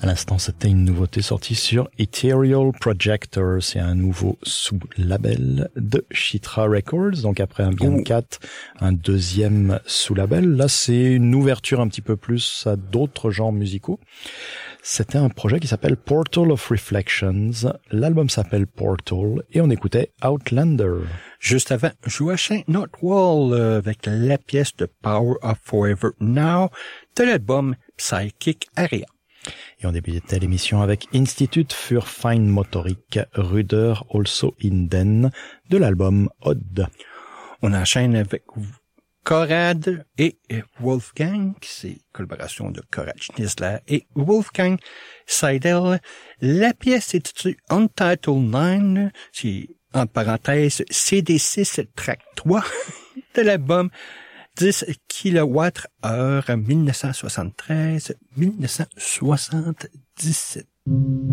À l'instant, c'était une nouveauté sortie sur Ethereal Projector. C'est un nouveau sous-label de Shitra Records. Donc après un Bien 4, un deuxième sous-label. Là, c'est une ouverture un petit peu plus à d'autres genres musicaux. C'était un projet qui s'appelle Portal of Reflections. L'album s'appelle Portal et on écoutait Outlander. Juste avant, Joachim Notwall avec la pièce de Power of Forever Now de l'album Psychic Area. Et on débutait l'émission avec Institute für Feinmotorik, Ruder also in den, de l'album Odd. On enchaîne avec Korad et Wolfgang, c'est collaboration de Korad Schnitzler et Wolfgang Seidel. La pièce est intitulée Untitled 9, c'est en parenthèse CD6 track 3 de l'album 10 kWh 1973-1977.